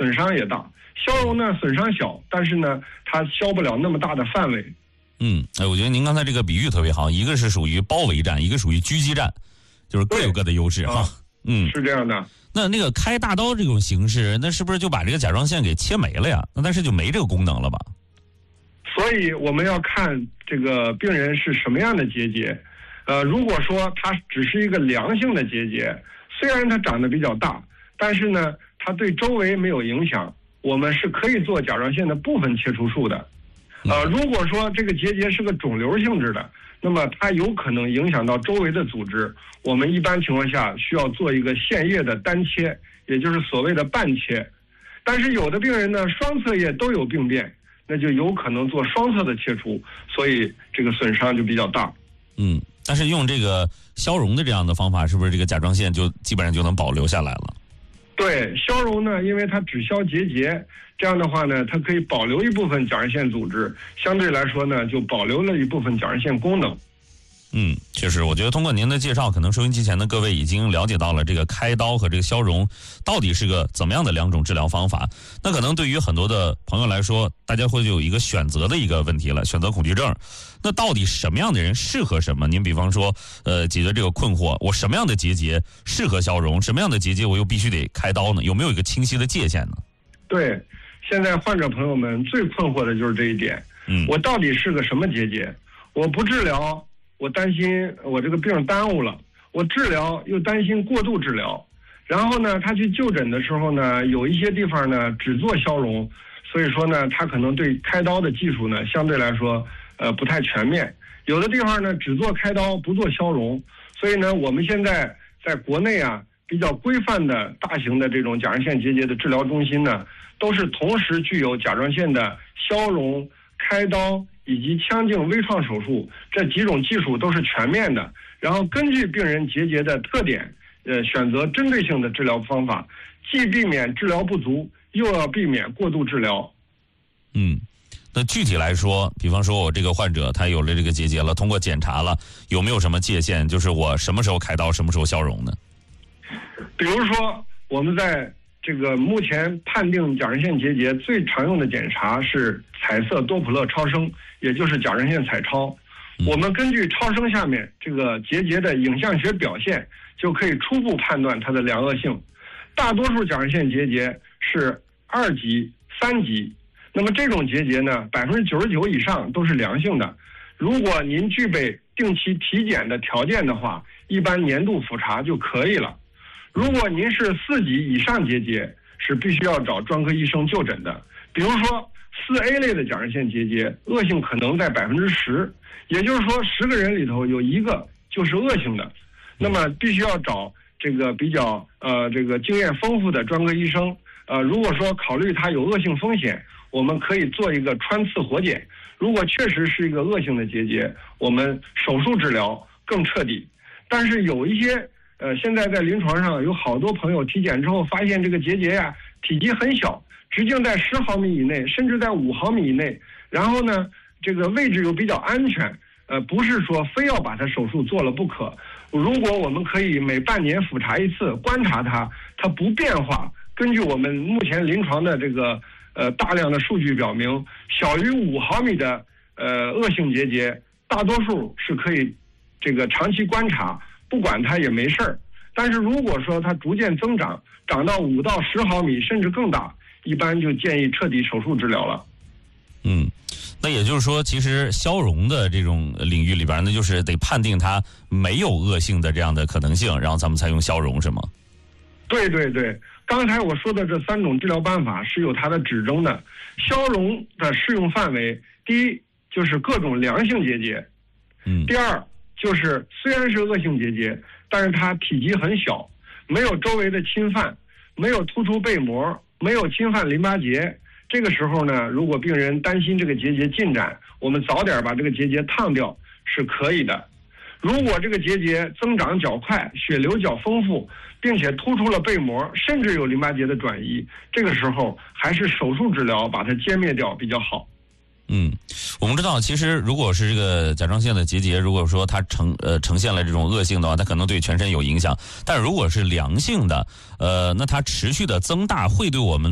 损伤也大。消融呢损伤小，但是呢它消不了那么大的范围。 我觉得您刚才这个比喻特别好，一个是属于包围战，一个属于狙击战，就是各有各的优势哈。 是这样的。 那个开大刀这种形式，那是不是就把这个甲状腺给切没了呀？那但是就没这个功能了吧？ 所以我们要看这个病人是什么样的结节。如果说它只是一个良性的结节，虽然它长得比较大，但是呢它对周围没有影响，我们是可以做甲状腺的部分切除术的。如果说这个结节是个肿瘤性质的，那么它有可能影响到周围的组织，我们一般情况下需要做一个腺叶的单切，也就是所谓的半切。但是有的病人呢双侧叶都有病变，那就有可能做双侧的切除，所以这个损伤就比较大。 但是用这个消融的这样的方法，是不是这个甲状腺就基本上就能保留下来了？ 对，消融呢，因为它只消结节，这样的话呢，它可以保留一部分甲状腺组织，相对来说呢，就保留了一部分甲状腺功能。 确实，我觉得通过您的介绍，可能收音机前的各位已经了解到了这个开刀和这个消融到底是个怎么样的两种治疗方法。那可能对于很多的朋友来说，大家会有一个选择的一个问题了，选择恐惧症。那到底什么样的人适合什么？您比方说，解决这个困惑，我什么样的结节适合消融，什么样的结节我又必须得开刀呢？有没有一个清晰的界限呢？ 对，现在患者朋友们最困惑的就是这一点。我到底是个什么结节？我不治疗，我担心我这个病耽误了，我治疗又担心过度治疗，然后呢他去就诊的时候呢，有一些地方呢只做消融，所以说呢他可能对开刀的技术呢相对来说不太全面，有的地方呢只做开刀不做消融，所以呢我们现在在国内啊比较规范的大型的这种甲状腺结节的治疗中心呢，都是同时具有甲状腺的消融、开刀以及腔镜微创手术这几种技术都是全面的，然后根据病人结节的特点，选择针对性的治疗方法，既避免治疗不足，又要避免过度治疗。 那具体来说，比方说我这个患者他有了这个结节了，通过检查了，有没有什么界限？就是我什么时候开刀，什么时候消融呢？ 比如说我们在这个目前判定甲状腺结节最常用的检查是彩色多普勒超声，也就是甲状腺彩超。我们根据超声下面这个结节的影像学表现，就可以初步判断它的良恶性。大多数甲状腺结节是2级、3级，那么这种结节呢，99%以上都是良性的。如果您具备定期体检的条件的话，一般年度复查就可以了。如果您是4级以上结节，是必须要找专科医生就诊的。比如说4A 类的甲状腺结节，恶性可能在10%，也就是说10个人里头有1个就是恶性的，那么必须要找这个比较这个经验丰富的专科医生。如果说考虑它有恶性风险，我们可以做一个穿刺活检。如果确实是一个恶性的结节，我们手术治疗更彻底。但是有一些现在在临床上有好多朋友体检之后发现这个结节呀体积很小，直径在10毫米以内，甚至在5毫米以内，然后呢这个位置又比较安全，不是说非要把它手术做了不可。如果我们可以每半年复查一次，观察它不变化，根据我们目前临床的这个大量的数据表明，小于5毫米的恶性结节，大多数是可以这个长期观察，不管它也没事儿。但是如果说它逐渐增长，长到5到10毫米甚至更大，一般就建议彻底手术治疗了。 那也就是说，其实消融的这种领域里边，那就是得判定它没有恶性的这样的可能性，然后咱们才用消融，是吗？ 对对对，刚才我说的这3种治疗办法是有它的指征的。消融的适用范围，第一就是各种良性结节，第二就是虽然是恶性结节，但是它体积很小，没有周围的侵犯，没有突出背膜，没有侵犯淋巴结。这个时候呢，如果病人担心这个结节进展，我们早点把这个结节烫掉是可以的。如果这个结节增长较快，血流较丰富，并且突出了背膜，甚至有淋巴结的转移，这个时候还是手术治疗把它歼灭掉比较好。 我们知道，其实如果是这个甲状腺的结节，如果说它呈现了这种恶性的话，它可能对全身有影响。但如果是良性的，那它持续的增大会对我们